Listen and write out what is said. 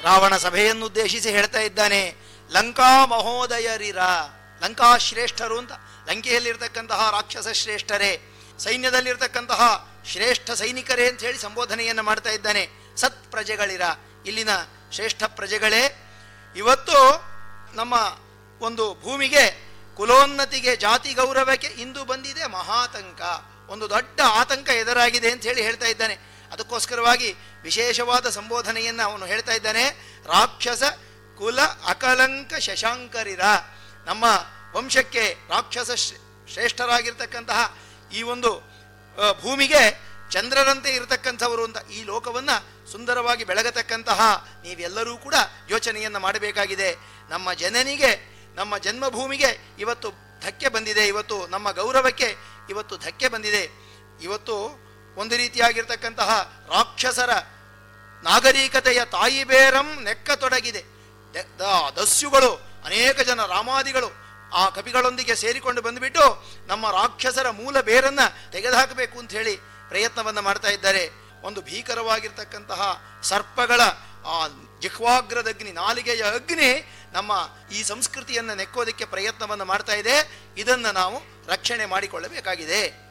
ರಾವಣ ಸಭೆಯನ್ನುದ್ದೇಶಿಸಿ ಹೇಳ್ತಾ ಇದ್ದಾನೆ, ಲಂಕಾ ಮಹೋದಯರಿರ, ಲಂಕಾ ಶ್ರೇಷ್ಠರು ಅಂತ. ಲಂಕೆಯಲ್ಲಿರ್ತಕ್ಕಂತಹ ರಾಕ್ಷಸ ಶ್ರೇಷ್ಠರೇ, ಸೈನ್ಯದಲ್ಲಿರ್ತಕ್ಕಂತಹ ಶ್ರೇಷ್ಠ ಸೈನಿಕರೇ ಅಂತ ಹೇಳಿ ಸಂಬೋಧನೆಯನ್ನು ಮಾಡ್ತಾ ಇದ್ದಾನೆ. ಸತ್ ಪ್ರಜೆಗಳಿರ, ಇಲ್ಲಿನ ಶ್ರೇಷ್ಠ ಪ್ರಜೆಗಳೇ. ಇವತ್ತು ನಮ್ಮ ಒಂದು ಭೂಮಿಗೆ ಕುಲೋನ್ನತಿಗೆ, ಜಾತಿ ಗೌರವಕ್ಕೆ ಇಂದು ಬಂದಿದೆ ಮಹಾತಂಕ, ಒಂದು ದೊಡ್ಡ ಆತಂಕ ಎದುರಾಗಿದೆ ಅಂತ ಹೇಳಿ ಹೇಳ್ತಾ ಇದ್ದಾನೆ. ಅದಕ್ಕೋಸ್ಕರವಾಗಿ ವಿಶೇಷವಾದ ಸಂಬೋಧನೆಯನ್ನು ಅವನು ಹೇಳ್ತಾ ಇದ್ದಾನೆ. ರಾಕ್ಷಸ ಕುಲ ಅಕಲಂಕ ಶಶಾಂಕರಿರ, ನಮ್ಮ ವಂಶಕ್ಕೆ ರಾಕ್ಷಸ ಶ್ರೇಷ್ಠರಾಗಿರ್ತಕ್ಕಂತಹ ಈ ಒಂದು ಭೂಮಿಗೆ ಚಂದ್ರರಂತೆ ಇರತಕ್ಕಂಥವರು ಅಂತ, ಈ ಲೋಕವನ್ನು ಸುಂದರವಾಗಿ ಬೆಳಗತಕ್ಕಂತಹ ನೀವೆಲ್ಲರೂ ಕೂಡ ಯೋಚನೆಯನ್ನು ಮಾಡಬೇಕಾಗಿದೆ. ನಮ್ಮ ಜನನಿಗೆ, ನಮ್ಮ ಜನ್ಮಭೂಮಿಗೆ ಇವತ್ತು ಧಕ್ಕೆ ಬಂದಿದೆ, ಇವತ್ತು ನಮ್ಮ ಗೌರವಕ್ಕೆ ಇವತ್ತು ಧಕ್ಕೆ ಬಂದಿದೆ. ಇವತ್ತು ಒಂದು ರೀತಿಯಾಗಿರ್ತಕ್ಕಂತಹ ರಾಕ್ಷಸರ ನಾಗರಿಕತೆಯ ತಾಯಿ ಬೇರಂ ನೆಕ್ಕತೊಡಗಿದೆ. ದಸ್ಯುಗಳು, ಅನೇಕ ಜನ ರಾಮಾದಿಗಳು ಆ ಕಪಿಗಳೊಂದಿಗೆ ಸೇರಿಕೊಂಡು ಬಂದುಬಿಟ್ಟು ನಮ್ಮ ರಾಕ್ಷಸರ ಮೂಲ ಬೇರನ್ನು ತೆಗೆದುಹಾಕಬೇಕು ಅಂತ ಹೇಳಿ ಪ್ರಯತ್ನವನ್ನು ಮಾಡ್ತಾ ಇದ್ದಾರೆ. ಒಂದು ಭೀಕರವಾಗಿರ್ತಕ್ಕಂತಹ ಸರ್ಪಗಳ ಆ ಜಿಹ್ವಾಗ್ರದಗ್ನಿ, ನಾಲಿಗೆಯ ಅಗ್ನಿ ನಮ್ಮ ಈ ಸಂಸ್ಕೃತಿಯನ್ನು ನೆಕ್ಕೋದಕ್ಕೆ ಪ್ರಯತ್ನವನ್ನು ಮಾಡ್ತಾ ಇದೆ. ಇದನ್ನು ನಾವು ರಕ್ಷಣೆ ಮಾಡಿಕೊಳ್ಳಬೇಕಾಗಿದೆ.